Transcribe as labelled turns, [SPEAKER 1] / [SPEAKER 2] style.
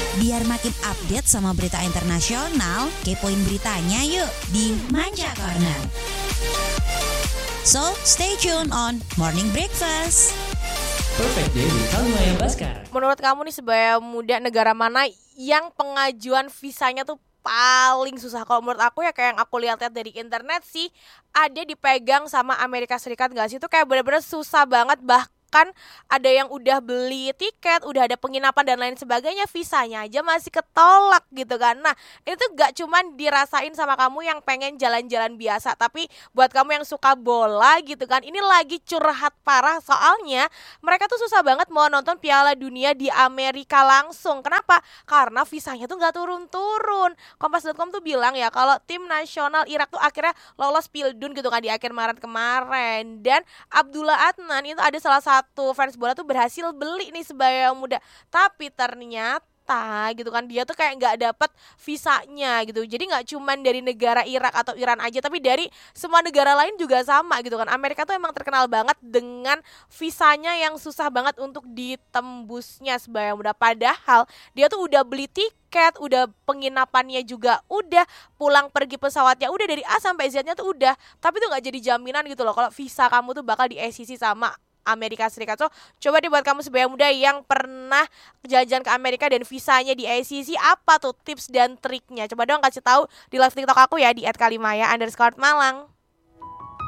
[SPEAKER 1] Biar makin update sama berita internasional, kepoin beritanya yuk di Manja Corner. So, stay tuned on Morning Breakfast.
[SPEAKER 2] Perfect Day with Halmaya Baskara.
[SPEAKER 3] Menurut kamu nih sebagai muda, negara mana yang pengajuan visanya tuh paling susah? Kalau menurut aku ya kayak yang aku lihat-lihat dari internet sih, ada dipegang sama Amerika Serikat gak sih? Itu kayak bener-bener susah banget, bahkan ada yang udah beli tiket, udah ada penginapan dan lain sebagainya, visanya aja masih ketolak gitu kan. Nah itu tuh gak cuman dirasain sama kamu yang pengen jalan-jalan biasa, tapi buat kamu yang suka bola gitu kan, ini lagi curhat parah. Soalnya mereka tuh susah banget mau nonton Piala Dunia di Amerika langsung. Kenapa? Karena visanya tuh gak turun-turun. Kompas.com tuh bilang ya kalau tim nasional Irak tuh akhirnya lolos Pildun gitu kan di akhir Maret kemarin. Dan Abdullah Adnan itu ada salah satu fans bola tuh berhasil beli nih sebagai muda. Tapi ternyata gitu kan dia tuh kayak nggak dapet visanya gitu. Jadi nggak cuman dari negara Irak atau Iran aja, tapi dari semua negara lain juga sama gitu kan. Amerika tuh emang terkenal banget dengan visanya yang susah banget untuk ditembusnya sebagai muda. Padahal dia tuh udah beli tiket, udah penginapannya juga udah, pulang pergi pesawatnya udah, dari A sampai Z-nya tuh udah. Tapi tuh nggak jadi jaminan gitu loh kalau visa kamu tuh bakal di-ACC sama Amerika Serikat. So coba deh buat kamu sebagai muda yang pernah jalan-jalan ke Amerika dan visanya di ACC, apa tuh tips dan triknya? Coba dong kasih tahu di live TikTok aku ya di @kalimaya_Malang.